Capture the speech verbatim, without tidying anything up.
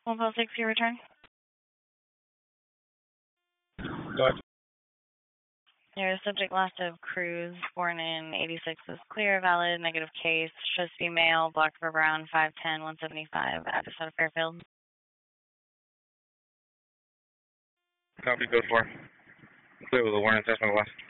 one five six, your return. Go ahead. Your subject last of cruise, born in eighty-six, is clear, valid, negative case, should be male, black for brown, five ten, one seventy-five, address out of Fairfield. Copy, code four. Clear with a warning, test my last.